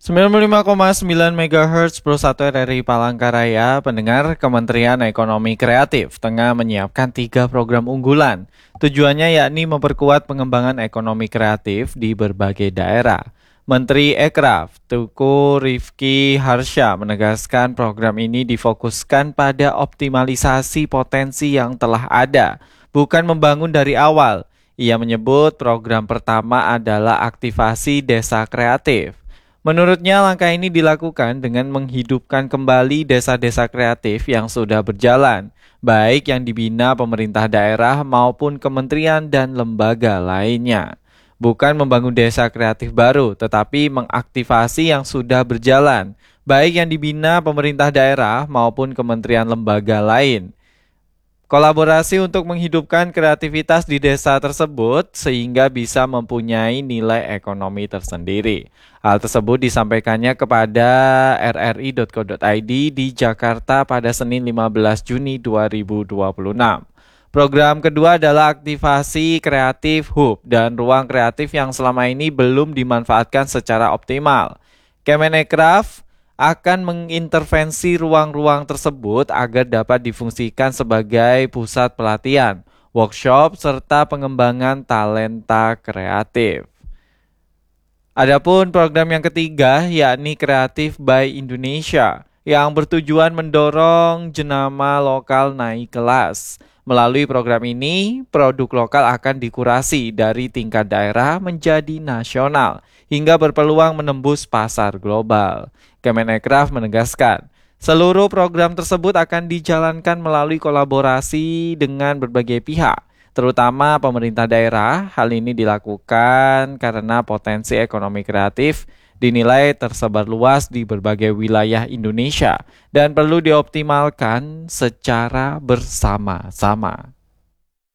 95,9 MHz Pro 1 RRI Palangkaraya, pendengar. Kementerian Ekonomi Kreatif tengah menyiapkan 3 program unggulan. Tujuannya yakni memperkuat pengembangan ekonomi kreatif di berbagai daerah. Menteri Ekraf, Teuku Rifki Harsha, menegaskan program ini difokuskan pada optimalisasi potensi yang telah ada, bukan membangun dari awal. Ia menyebut program pertama adalah aktivasi desa kreatif. Menurutnya, langkah ini dilakukan dengan menghidupkan kembali desa-desa kreatif yang sudah berjalan, baik yang dibina pemerintah daerah maupun kementerian dan lembaga lainnya. Bukan membangun desa kreatif baru, tetapi mengaktifasi yang sudah berjalan, baik yang dibina pemerintah daerah maupun kementerian lembaga lain. Kolaborasi untuk menghidupkan kreativitas di desa tersebut sehingga bisa mempunyai nilai ekonomi tersendiri. Hal tersebut disampaikannya kepada rri.co.id di Jakarta pada Senin 15 Juni 2026. Program kedua adalah aktivasi kreatif hub dan ruang kreatif yang selama ini belum dimanfaatkan secara optimal. Kemenekraf akan mengintervensi ruang-ruang tersebut agar dapat difungsikan sebagai pusat pelatihan, workshop, serta pengembangan talenta kreatif. Adapun program yang ketiga yakni Kreatif by Indonesia yang bertujuan mendorong jenama lokal naik kelas. Melalui program ini, produk lokal akan dikurasi dari tingkat daerah menjadi nasional hingga berpeluang menembus pasar global. Kemenekraf menegaskan, seluruh program tersebut akan dijalankan melalui kolaborasi dengan berbagai pihak, terutama pemerintah daerah. Hal ini dilakukan karena potensi ekonomi kreatif dinilai tersebar luas di berbagai wilayah Indonesia dan perlu dioptimalkan secara bersama-sama.